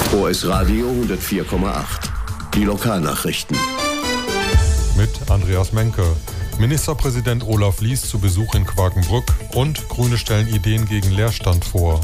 OS Radio 104,8. Die Lokalnachrichten. Mit Andreas Menke. Ministerpräsident Olaf Lies zu Besuch in Quakenbrück und Grüne stellen Ideen gegen Leerstand vor.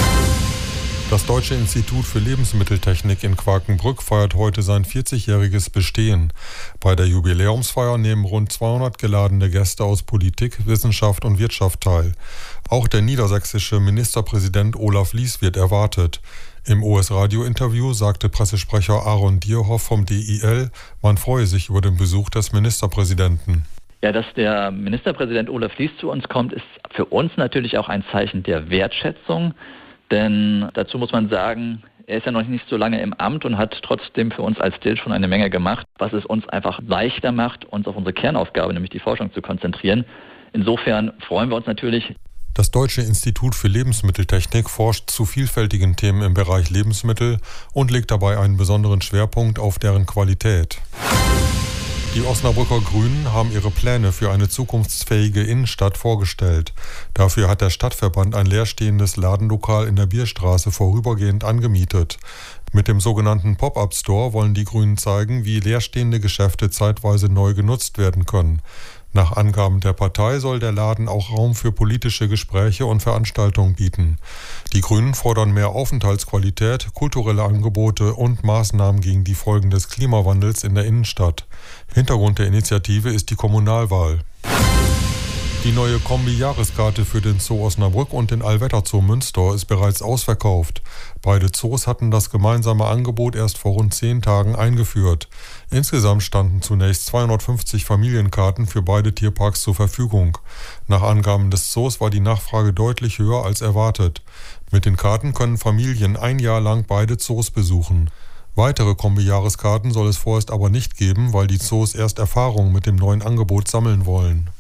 Das Deutsche Institut für Lebensmitteltechnik in Quakenbrück feiert heute sein 40-jähriges Bestehen. Bei der Jubiläumsfeier nehmen rund 200 geladene Gäste aus Politik, Wissenschaft und Wirtschaft teil. Auch der niedersächsische Ministerpräsident Olaf Lies wird erwartet. Im OS-Radio-Interview sagte Pressesprecher Aaron Dierhoff vom DIL, man freue sich über den Besuch des Ministerpräsidenten. Ja, dass der Ministerpräsident Olaf Lies zu uns kommt, ist für uns natürlich auch ein Zeichen der Wertschätzung. Denn dazu muss man sagen, er ist ja noch nicht so lange im Amt und hat trotzdem für uns als DIL schon eine Menge gemacht, was es uns einfach leichter macht, uns auf unsere Kernaufgabe, nämlich die Forschung, zu konzentrieren. Insofern freuen wir uns natürlich. Das Deutsche Institut für Lebensmitteltechnik forscht zu vielfältigen Themen im Bereich Lebensmittel und legt dabei einen besonderen Schwerpunkt auf deren Qualität. Die Osnabrücker Grünen haben ihre Pläne für eine zukunftsfähige Innenstadt vorgestellt. Dafür hat der Stadtverband ein leerstehendes Ladenlokal in der Bierstraße vorübergehend angemietet. Mit dem sogenannten Pop-up-Store wollen die Grünen zeigen, wie leerstehende Geschäfte zeitweise neu genutzt werden können. Nach Angaben der Partei soll der Laden auch Raum für politische Gespräche und Veranstaltungen bieten. Die Grünen fordern mehr Aufenthaltsqualität, kulturelle Angebote und Maßnahmen gegen die Folgen des Klimawandels in der Innenstadt. Hintergrund der Initiative ist die Kommunalwahl. Die neue Kombi-Jahreskarte für den Zoo Osnabrück und den Allwetterzoo Münster ist bereits ausverkauft. Beide Zoos hatten das gemeinsame Angebot erst vor rund 10 Tagen eingeführt. Insgesamt standen zunächst 250 Familienkarten für beide Tierparks zur Verfügung. Nach Angaben des Zoos war die Nachfrage deutlich höher als erwartet. Mit den Karten können Familien ein Jahr lang beide Zoos besuchen. Weitere Kombi-Jahreskarten soll es vorerst aber nicht geben, weil die Zoos erst Erfahrungen mit dem neuen Angebot sammeln wollen.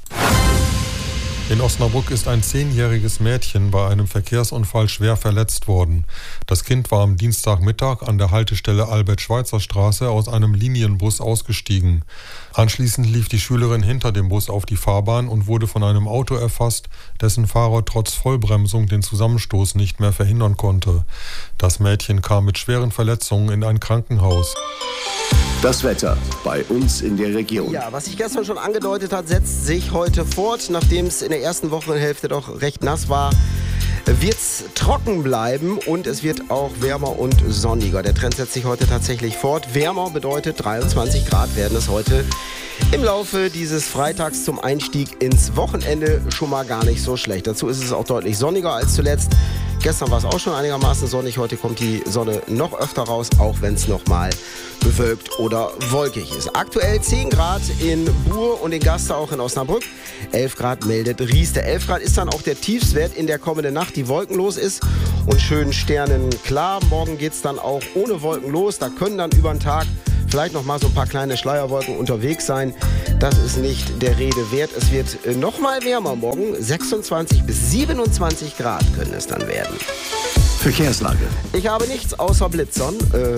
In Osnabrück ist ein 10-jähriges Mädchen bei einem Verkehrsunfall schwer verletzt worden. Das Kind war am Dienstagmittag an der Haltestelle Albert-Schweitzer-Straße aus einem Linienbus ausgestiegen. Anschließend lief die Schülerin hinter dem Bus auf die Fahrbahn und wurde von einem Auto erfasst, dessen Fahrer trotz Vollbremsung den Zusammenstoß nicht mehr verhindern konnte. Das Mädchen kam mit schweren Verletzungen in ein Krankenhaus. Das Wetter bei uns in der Region. Ja, was sich gestern schon angedeutet hat, setzt sich heute fort. Nachdem es in der ersten Wochenhälfte doch recht nass war, wird es trocken bleiben und es wird auch wärmer und sonniger. Der Trend setzt sich heute tatsächlich fort. Wärmer bedeutet 23 Grad werden es heute im Laufe dieses Freitags zum Einstieg ins Wochenende schon mal gar nicht so schlecht. Dazu ist es auch deutlich sonniger als zuletzt. Gestern war es auch schon einigermaßen sonnig, heute kommt die Sonne noch öfter raus, auch wenn es noch mal bewölkt oder wolkig ist. Aktuell 10 Grad in Buhr und in Gaster, auch in Osnabrück. 11 Grad meldet Rieste. 11 Grad ist dann auch der Tiefstwert in der kommenden Nacht, die wolkenlos ist und schön sternenklar. Morgen geht es dann auch ohne Wolken los. Da können dann über den Tag vielleicht noch mal so ein paar kleine Schleierwolken unterwegs sein. Das ist nicht der Rede wert. Es wird noch mal wärmer morgen. 26 bis 27 Grad können es dann werden. Verkehrslage. Ich habe nichts außer Blitzern.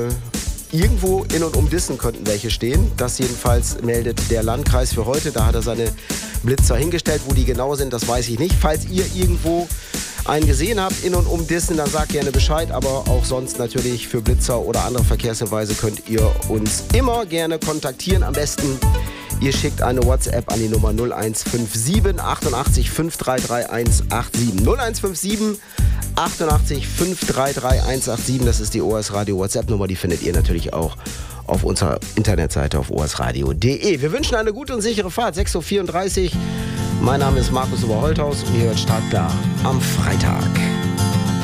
Irgendwo in und um Dissen könnten welche stehen. Das jedenfalls meldet der Landkreis für heute. Da hat er seine Blitzer hingestellt. Wo die genau sind, das weiß ich nicht. Falls ihr irgendwo einen gesehen habt in und um Dissen, dann sagt gerne Bescheid. Aber auch sonst natürlich für Blitzer oder andere Verkehrshinweise könnt ihr uns immer gerne kontaktieren. Am besten ihr schickt eine WhatsApp an die Nummer 0157 88 533 187. 0157 88 533 187, das ist die OS Radio WhatsApp-Nummer, die findet ihr natürlich auch auf unserer Internetseite auf osradio.de. Wir wünschen eine gute und sichere Fahrt, 6.34 Uhr. Mein Name ist Markus Oberholthaus und ihr hört Startklar am Freitag.